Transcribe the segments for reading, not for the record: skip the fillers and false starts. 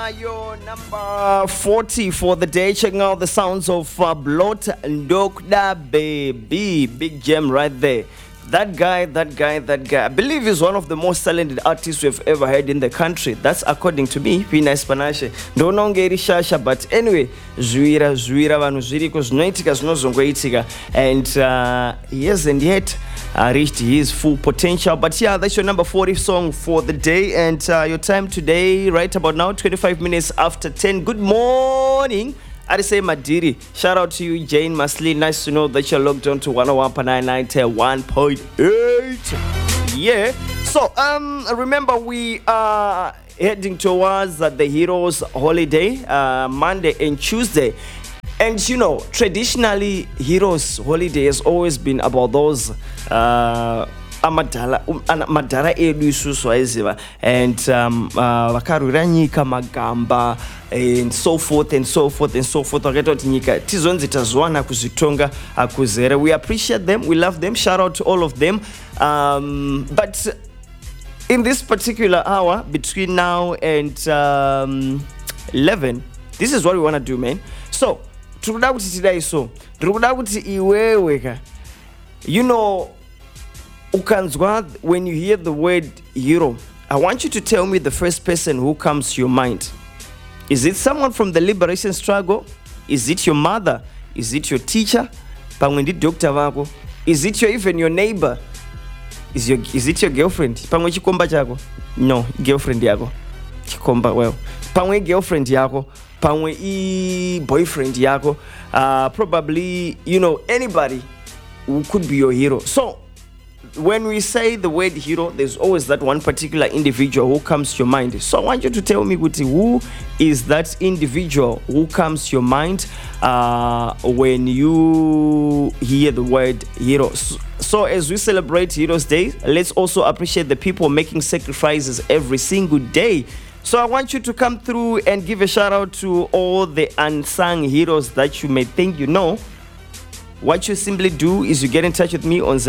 Your number 40 for the day. Checking out the sounds of Blot Ndokda Baby. Big gem right there. That guy. I believe he's one of the most talented artists we've ever had in the country. That's according to me. Pina Spanache. Don't shasha, but anyway, Zwira vanu zviriko zvinoitika zvinozongoitika, and he hasn't yet reached his full potential. But yeah, that's your number 40 song for the day, and your time today, right about now, 25 minutes after 10. Good morning. I say Madiri. Shout out to you, Jane Masli. Nice to know that you're logged on to 101.991.8. Yeah. So remember, we are heading towards the Heroes holiday, Monday and Tuesday. And you know, traditionally, Heroes holiday has always been about those amadara edu isusu aiziva, and vakarwira nyika magamba and so forth wakaita kuti nyika tizonzi tazwana kuzvitonga kuzere. We appreciate them, we love them, shout out to all of them, but in this particular hour between now and 11, this is what we want to do, man. So tikuda kuti tidai, so tikuda kuti iwewe, you know, ukanzwa, when you hear the word hero, I want you to tell me the first person who comes to your mind. Is it someone from the liberation struggle? Is it your mother? Is it your teacher? Pamwe ndi doctor wako? Is it even your neighbor? Is it your girlfriend? Pamwe chikomba chako? No, girlfriend yako. Chikomba, well. Pamwe girlfriend yako. Pamwe boyfriend yako. Probably, you know, anybody who could be your hero. So when we say the word hero, there's always that one particular individual who comes to your mind. So I want you to tell me, Guti, who is that individual who comes to your mind when you hear the word hero? So as we celebrate Heroes Day, let's also appreciate the people making sacrifices every single day. So I want you to come through and give a shout out to all the unsung heroes that you may think you know. What you simply do is you get in touch with me on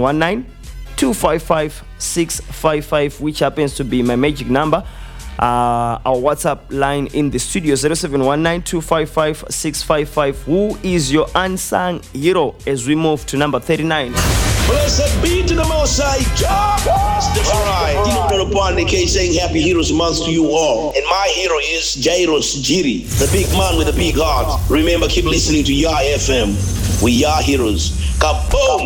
0719-255-655, which happens to be my magic number. Our WhatsApp line in the studio, 0719-255-655. Who is your unsung hero as we move to number 39? Blessed be to the Most High God. That's right. You know, on the party case saying Happy Heroes Month to you all. And my hero is Jairus Jiri, the big man with a big heart. Remember, keep listening to Yah FM. We are heroes. Kaboom!